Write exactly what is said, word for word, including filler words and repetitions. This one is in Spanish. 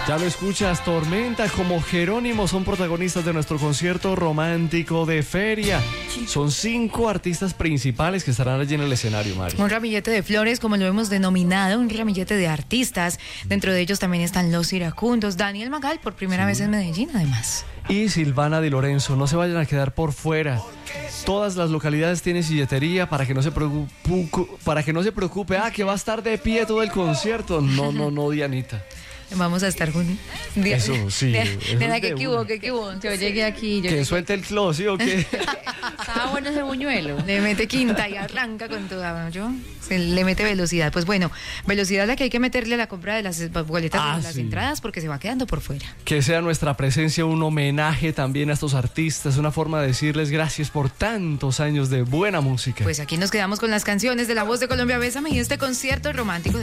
Ya lo escuchas, Tormenta como Jerónimo son protagonistas de nuestro concierto romántico de feria. Son cinco artistas principales que estarán allí en el escenario, Mari. Un ramillete de flores, como lo hemos denominado, un ramillete de artistas. Dentro de ellos también están Los Iracundos, Daniel Magal, por primera sí. vez en Medellín, además. Y Silvana Di Lorenzo, no se vayan a quedar por fuera. Todas las localidades tienen silletería para que no se preocupe, para que no se preocupe, ah, que va a estar de pie todo el concierto. No, no, no, Dianita. Vamos a estar juntos. Eso, sí. Nena, que equivoco, que equivoco. Yo llegué aquí. Yo que llegué. Suelte el close, ¿sí o qué? Estaba bueno ese buñuelo. Le mete quinta y arranca con toda, ¿yo? Se le mete velocidad. Pues bueno, velocidad la que hay que meterle a la compra de las boletas ah, de las sí. entradas porque se va quedando por fuera. Que sea nuestra presencia un homenaje también a estos artistas, una forma de decirles gracias por tantos años de buena música. Pues aquí nos quedamos con las canciones de La Voz de Colombia. Bésame y este concierto romántico de